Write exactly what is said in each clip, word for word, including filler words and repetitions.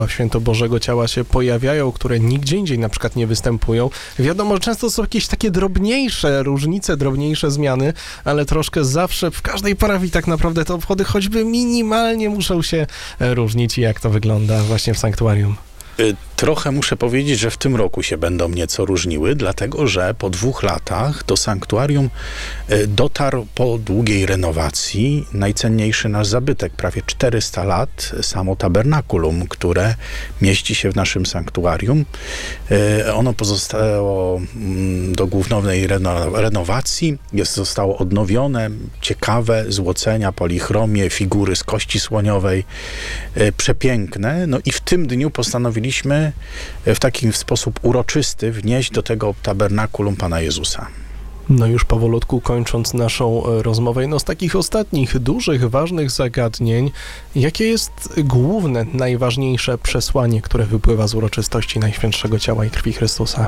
święto Bożego Ciała się pojawiają, które nigdzie indziej na przykład nie występują. Wiadomo, że często są jakieś takie drobniejsze różnice, drobniejsze zmiany, ale troszkę zawsze w każdej parafii tak naprawdę te obchody choćby minimalnie muszą się różnić. I jak to wygląda właśnie w sanktuarium? Trochę muszę powiedzieć, że w tym roku się będą nieco różniły, dlatego że po dwóch latach do sanktuarium dotarł po długiej renowacji najcenniejszy nasz zabytek, prawie czterysta lat, samo tabernakulum, które mieści się w naszym sanktuarium. Ono pozostało do głównej renowacji, jest, zostało odnowione, ciekawe, złocenia, polichromie, figury z kości słoniowej, przepiękne. No i w tym dniu postanowiliśmy w taki sposób uroczysty wnieść do tego tabernakulum Pana Jezusa. No już powolutku kończąc naszą rozmowę, no z takich ostatnich, dużych, ważnych zagadnień, jakie jest główne, najważniejsze przesłanie, które wypływa z uroczystości Najświętszego Ciała i Krwi Chrystusa?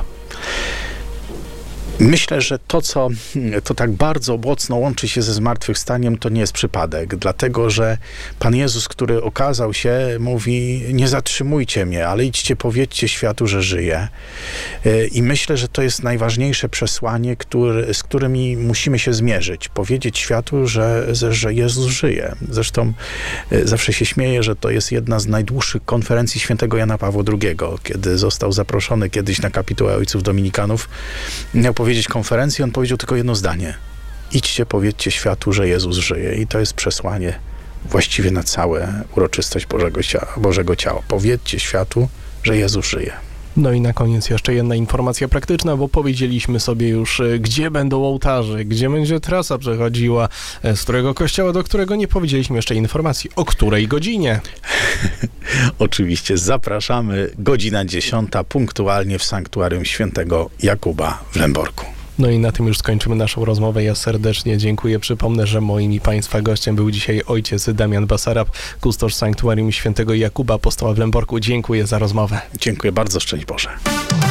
Myślę, że to, co to tak bardzo mocno łączy się ze zmartwychwstaniem, to nie jest przypadek, dlatego że Pan Jezus, który okazał się, mówi: nie zatrzymujcie mnie, ale idźcie, powiedzcie światu, że żyję. I myślę, że to jest najważniejsze przesłanie, który, z którymi musimy się zmierzyć. Powiedzieć światu, że, że Jezus żyje. Zresztą zawsze się śmieję, że to jest jedna z najdłuższych konferencji świętego Jana Pawła drugiego, kiedy został zaproszony kiedyś na kapitułę ojców dominikanów. Miał powiedzieć konferencji, on powiedział tylko jedno zdanie: idźcie, powiedzcie światu, że Jezus żyje. I to jest przesłanie właściwie na całą uroczystość Bożego Ciała. Bożego Ciała. Powiedzcie światu, że Jezus żyje. No i na koniec jeszcze jedna informacja praktyczna, bo powiedzieliśmy sobie już, gdzie będą ołtarze, gdzie będzie trasa przechodziła, z którego kościoła do którego. Nie powiedzieliśmy jeszcze informacji, o której godzinie. Oczywiście zapraszamy, godzina dziesiąta, punktualnie w sanktuarium świętego Jakuba w Lęborku. No i na tym już skończymy naszą rozmowę. Ja serdecznie dziękuję. Przypomnę, że moim i Państwa gościem był dzisiaj ojciec Damian Basarab, kustosz Sanktuarium Świętego Jakuba Apostoła w Lęborku. Dziękuję za rozmowę. Dziękuję bardzo, szczęść Boże.